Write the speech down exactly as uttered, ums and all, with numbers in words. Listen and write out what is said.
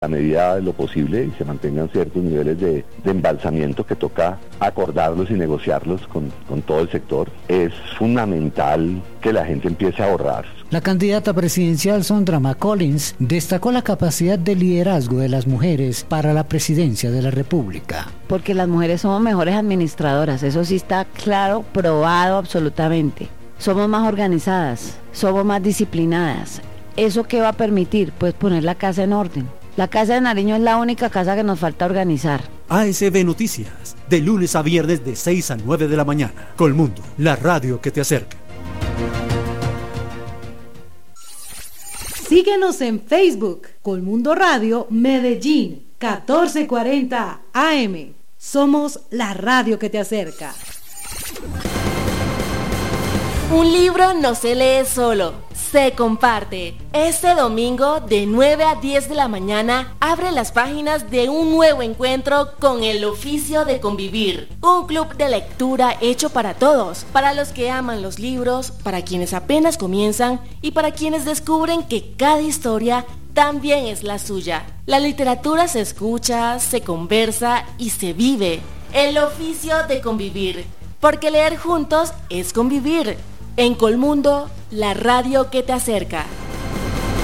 a medida de lo posible y se mantengan ciertos niveles de, de embalsamiento que toca acordarlos y negociarlos con, con todo el sector. Es fundamental que la gente empiece a ahorrar. La candidata presidencial Sondra McCollins destacó la capacidad de liderazgo de las mujeres para la presidencia de la República. Porque las mujeres somos mejores administradoras, eso sí está claro, probado absolutamente. Somos más organizadas, somos más disciplinadas. ¿Eso qué va a permitir? Pues poner la casa en orden. La Casa de Nariño es la única casa que nos falta organizar. A S B Noticias, de lunes a viernes de seis a nueve de la mañana. Colmundo, la radio que te acerca. Síguenos en Facebook, Colmundo Radio Medellín, catorce cuarenta A M. Somos la radio que te acerca. Un libro no se lee solo, se comparte. Este domingo de nueve a diez de la mañana abre las páginas de un nuevo encuentro con el oficio de convivir. Un club de lectura hecho para todos, para los que aman los libros, para quienes apenas comienzan y para quienes descubren que cada historia también es la suya. La literatura se escucha, se conversa y se vive. El oficio de convivir, porque leer juntos es convivir. En Colmundo, la radio que te acerca.